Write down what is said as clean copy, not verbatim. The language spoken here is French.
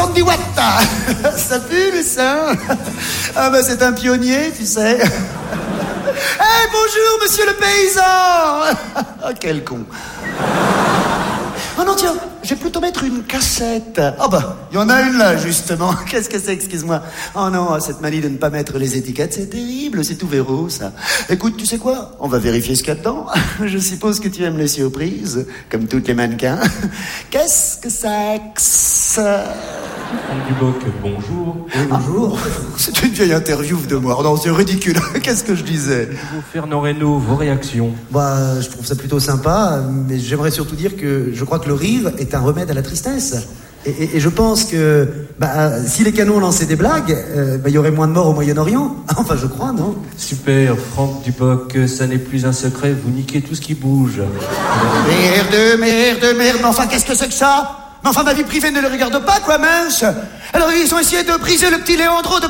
Andy Watt. Ça pue le sein. Ah ben c'est un pionnier, tu sais. Eh bonjour monsieur le paysan. Ah quel con. Oh non tiens, je vais plutôt mettre une cassette. Ah bah, il y en a une là justement. Qu'est-ce que c'est, excuse-moi. Oh non, cette manie de ne pas mettre les étiquettes, c'est terrible, c'est tout verrou ça. Écoute, tu sais quoi? On va vérifier ce qu'il y a dedans. Je suppose que tu aimes les surprises, comme toutes les mannequins. Qu'est-ce que c'est que ça? Franck Dubosc, bonjour. Oui, bonjour. C'est une vieille interview de moi. Non, c'est ridicule. Qu'est-ce que je disais? Fernand Reynaud, vos réactions? Bah, je trouve ça plutôt sympa, mais j'aimerais surtout dire que je crois que le rire est un remède à la tristesse. Et je pense que si les canons lançaient des blagues, il y aurait moins de morts au Moyen-Orient. Enfin, je crois, non? Super, Franck Dubosc, ça n'est plus un secret, vous niquez tout ce qui bouge. Merde. Mais enfin, qu'est-ce que c'est que ça? Mais enfin, ma vie privée ne le regarde pas, quoi, mince. Alors, ils ont essayé de briser le petit Léandro de